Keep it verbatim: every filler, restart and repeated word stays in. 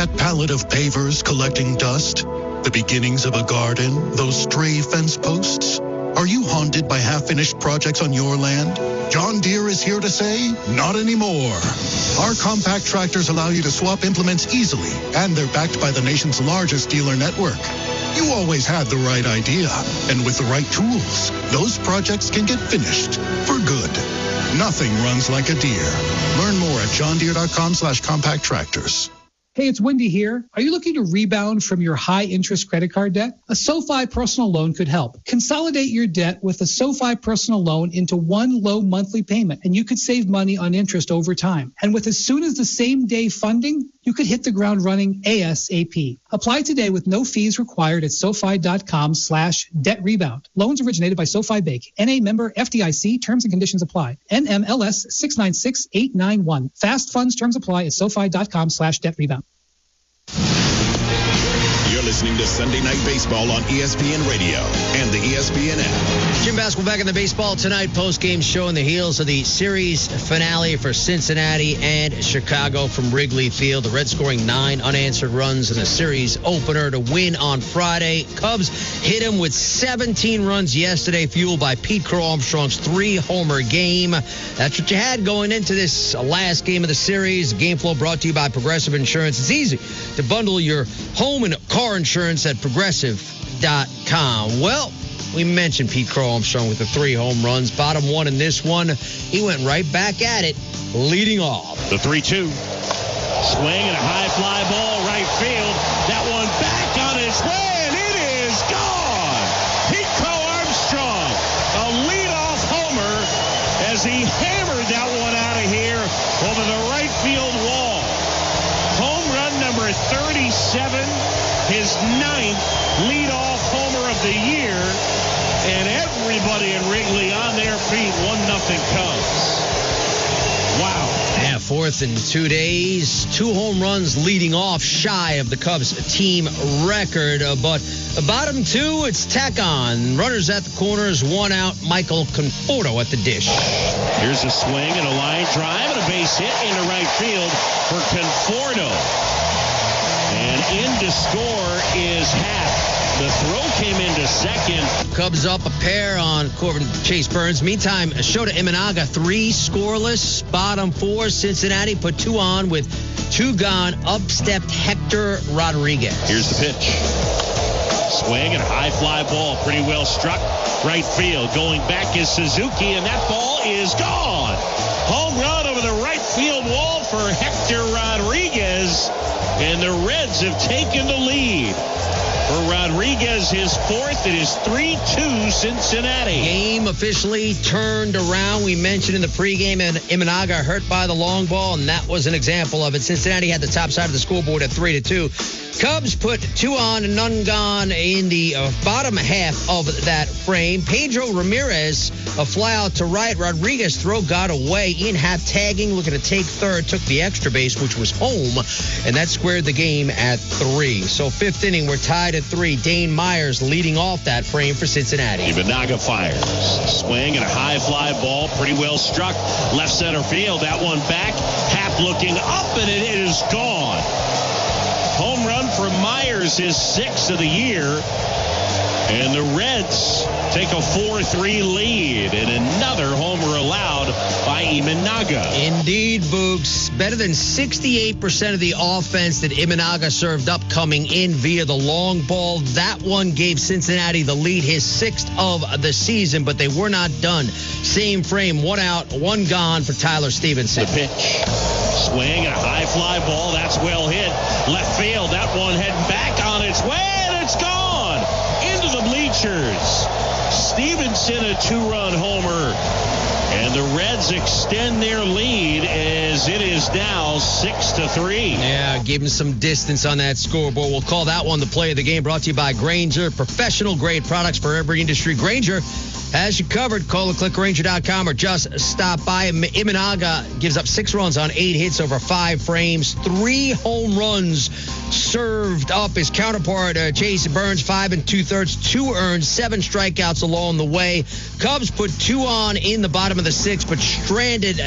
That pallet of pavers collecting dust? The beginnings of a garden? Those stray fence posts? Are you haunted by half-finished projects on your land? John Deere is here to say, not anymore. Our compact tractors allow you to swap implements easily, and they're backed by the nation's largest dealer network. You always had the right idea, and with the right tools, those projects can get finished for good. Nothing runs like a Deere. Learn more at johndeere.com slash compact tractors. Hey, it's Wendy here. Are you looking to rebound from your high-interest credit card debt? A SoFi personal loan could help. Consolidate your debt with a SoFi personal loan into one low monthly payment, and you could save money on interest over time. And with as soon as the same day funding, you could hit the ground running ASAP. Apply today with no fees required at SoFi.com slash debt rebound. Loans originated by SoFi Bank. N A member F D I C. Terms and conditions apply. N M L S six nine six eight nine one. Fast funds terms apply at SoFi.com slash debt rebound. You're listening to Sunday Night Baseball on E S P N Radio and the E S P N app. Jim Basketball back in the baseball tonight. Post-game show on the heels of the series finale for Cincinnati and Chicago from Wrigley Field. The Reds scoring nine unanswered runs in the series opener to win on Friday. Cubs hit him with seventeen runs yesterday, fueled by Pete Crow Armstrong's three-homer game. That's what you had going into this last game of the series. Game flow brought to you by Progressive Insurance. It's easy to bundle your home and car insurance at progressive dot com. Well, we mentioned Pete Crow Armstrong with the three home runs. Bottom one in this one. He went right back at it, leading off. The three two. Swing and a high fly ball, right field. That one back on its way, and it is gone. Pete Crow Armstrong, a leadoff homer as he hammered that one out of here over the right field wall. Home run number thirty-seven. His ninth leadoff homer of the year, and everybody in Wrigley on their feet. One nothing Cubs. Wow. Yeah, fourth in two days. Two home runs leading off, shy of the Cubs team record. Uh, but the bottom two, it's tack on. Runners at the corners, one out. Michael Conforto at the dish. Here's a swing and a line drive and a base hit into right field for Conforto. And in to score is Happ. The throw came into second. Cubs up a pair on Corbin Chase Burns. Meantime, Shota Imanaga, three scoreless. Bottom four, Cincinnati put two on with two gone. Up stepped Hector Rodriguez. Here's the pitch. Swing and a high fly ball. Pretty well struck. Right field. Going back is Suzuki, and that ball is gone. Home run over the right field wall for Hector Rodriguez. And the Reds have taken the lead. For Rodriguez, his fourth. It is three two Cincinnati. Game officially turned around. We mentioned in the pregame and Imanaga hurt by the long ball, and that was an example of it. Cincinnati had the top side of the scoreboard at three to two. Cubs put two on and none gone in the uh, bottom half of that frame. Pedro Ramirez, a fly out to right. Rodriguez throw got away. Ian Happ tagging, looking to take third, took the extra base, which was home, and that squared the game at three. So fifth inning, we're tied at three. Dane Myers leading off that frame for Cincinnati. Imanaga fires. Swing and a high fly ball, pretty well struck. Left center field, that one back. Happ looking up, and it is gone. Home run for Myers, his sixth of the year. And the Reds take a four three lead, and another homer allowed by Imanaga. Indeed, Boogs. Better than sixty-eight percent of the offense that Imanaga served up coming in via the long ball. That one gave Cincinnati the lead, his sixth of the season, but they were not done. Same frame, one out, one gone for Tyler Stevenson. The pitch. Swing and a high fly ball. That's well hit. Left field. That one heading back on its way, and it's gone into the bleachers. Stevenson, a two-run homer. And the Reds extend their lead as it is now six to three. Yeah, give them some distance on that scoreboard. We'll call that one the play of the game. Brought to you by Grainger. Professional-grade products for every industry. Grainger has you covered. Call or click Grainger dot com or just stop by. Imanaga gives up six runs on eight hits over five frames. Three home runs served up. His counterpart, uh, Chase Burns, five and two-thirds, two earned, seven strikeouts along the way. Cubs put two on in the bottom of the sixth, but stranded